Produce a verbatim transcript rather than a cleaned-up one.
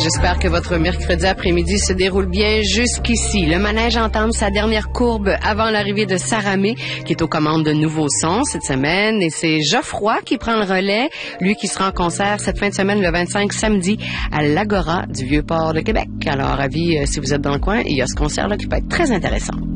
J'espère que votre mercredi après-midi se déroule bien jusqu'ici. Le manège entame sa dernière courbe avant l'arrivée de Saramé, qui est aux commandes de nouveaux sons cette semaine. Et c'est Geoffroy qui prend le relais, lui qui sera en concert cette fin de semaine, le vingt-cinq samedi, à l'Agora du Vieux-Port de Québec. Alors, avis, si vous êtes dans le coin, il y a ce concert-là qui peut être très intéressant.